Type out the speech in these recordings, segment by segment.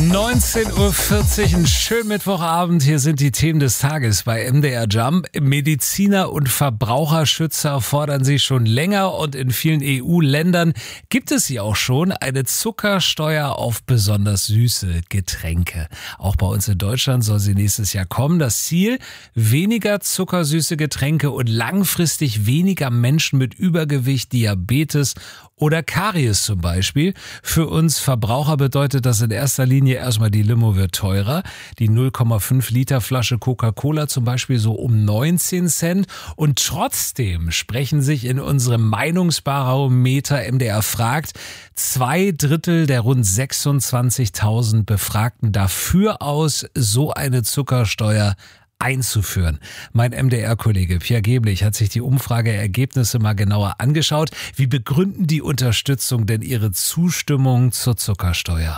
19:40 Uhr, einen schönen Mittwochabend. Hier sind die Themen des Tages bei MDR Jump. Mediziner und Verbraucherschützer fordern sie schon länger und in vielen EU-Ländern gibt es sie auch schon, eine Zuckersteuer auf besonders süße Getränke. Auch bei uns in Deutschland soll sie nächstes Jahr kommen. Das Ziel: weniger zuckersüße Getränke und langfristig weniger Menschen mit Übergewicht, Diabetes oder Karies zum Beispiel. Für uns Verbraucher bedeutet das in erster Linie erstmal, die Limo wird teurer. Die 0,5 Liter Flasche Coca-Cola zum Beispiel so um 19 Cent. Und trotzdem sprechen sich in unserem Meinungsbarometer MDR fragt 2/3 der rund 26.000 Befragten dafür aus, so eine Zuckersteuer einzuführen. Mein MDR-Kollege Pierre Geblich hat sich die Umfrageergebnisse mal genauer angeschaut. Wie begründen die Unterstützung denn ihre Zustimmung zur Zuckersteuer?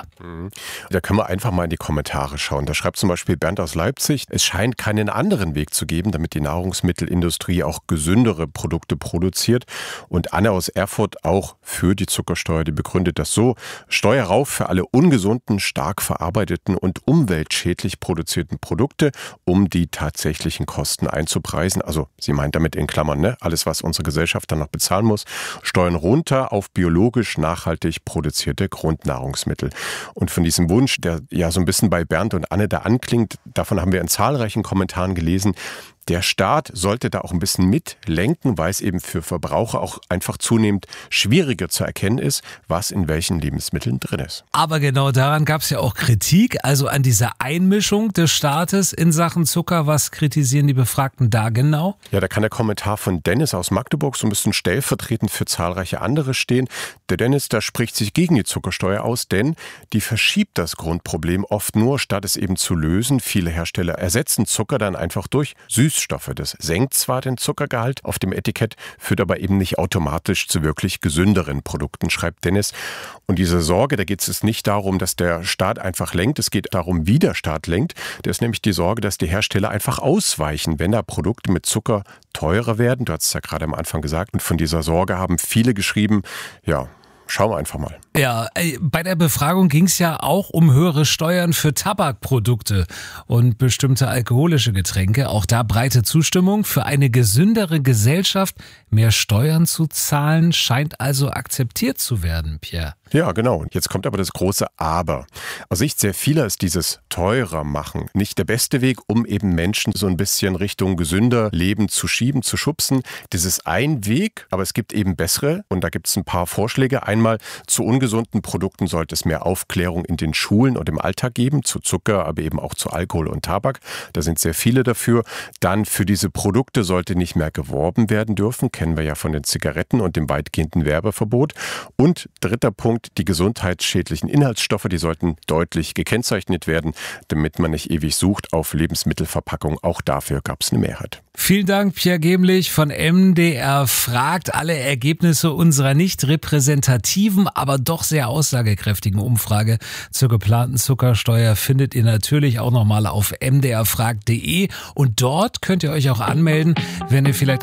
Da können wir einfach mal in die Kommentare schauen. Da schreibt zum Beispiel Bernd aus Leipzig: Es scheint keinen anderen Weg zu geben, damit die Nahrungsmittelindustrie auch gesündere Produkte produziert. Und Anne aus Erfurt auch für die Zuckersteuer, die begründet das so: Steuer rauf für alle ungesunden, stark verarbeiteten und umweltschädlich produzierten Produkte, um die tatsächlichen Kosten einzupreisen. Also sie meint damit in Klammern, alles, was unsere Gesellschaft dann noch bezahlen muss. Steuern runter auf biologisch nachhaltig produzierte Grundnahrungsmittel. Und von diesem Wunsch, der ja so ein bisschen bei Bernd und Anne da anklingt, davon haben wir in zahlreichen Kommentaren gelesen, der Staat sollte da auch ein bisschen mitlenken, weil es eben für Verbraucher auch einfach zunehmend schwieriger zu erkennen ist, was in welchen Lebensmitteln drin ist. Aber genau daran gab es ja auch Kritik, also an dieser Einmischung des Staates in Sachen Zucker. Was kritisieren die Befragten da genau? Ja, da kann der Kommentar von Dennis aus Magdeburg so ein bisschen stellvertretend für zahlreiche andere stehen. Der Dennis, da spricht sich gegen die Zuckersteuer aus, denn die verschiebt das Grundproblem oft nur, statt es eben zu lösen. Viele Hersteller ersetzen Zucker dann einfach durch Süßstoffe. Das senkt zwar den Zuckergehalt auf dem Etikett, führt aber eben nicht automatisch zu wirklich gesünderen Produkten, schreibt Dennis. Und diese Sorge, da geht es nicht darum, dass der Staat einfach lenkt, es geht darum, wie der Staat lenkt. Da ist nämlich die Sorge, dass die Hersteller einfach ausweichen, wenn da Produkte mit Zucker teurer werden. Du hast es ja gerade am Anfang gesagt. Und von dieser Sorge haben viele geschrieben, ja, schauen wir einfach mal. Ja, bei der Befragung ging es ja auch um höhere Steuern für Tabakprodukte und bestimmte alkoholische Getränke. Auch da breite Zustimmung. Für eine gesündere Gesellschaft mehr Steuern zu zahlen, scheint also akzeptiert zu werden, Pierre. Ja, genau. Jetzt kommt aber das große Aber. Aus Sicht sehr vieler ist dieses teurer machen nicht der beste Weg, um eben Menschen so ein bisschen Richtung gesünder Leben zu schieben, zu schubsen. Das ist ein Weg, aber es gibt eben bessere und da gibt es ein paar Vorschläge. Einmal: zu ungesunden Produkten sollte es mehr Aufklärung in den Schulen und im Alltag geben, zu Zucker, aber eben auch zu Alkohol und Tabak. Da sind sehr viele dafür. Dann: für diese Produkte sollte nicht mehr geworben werden dürfen, kennen wir ja von den Zigaretten und dem weitgehenden Werbeverbot. Und dritter Punkt: die gesundheitsschädlichen Inhaltsstoffe, die sollten deutlich gekennzeichnet werden, damit man nicht ewig sucht auf Lebensmittelverpackung. Auch dafür gab es eine Mehrheit. Vielen Dank, Pierre Geblich von MDR fragt. Alle Ergebnisse unserer nicht repräsentativen, aber doch sehr aussagekräftigen Umfrage zur geplanten Zuckersteuer findet ihr natürlich auch nochmal auf mdrfragt.de und dort könnt ihr euch auch anmelden, wenn ihr vielleicht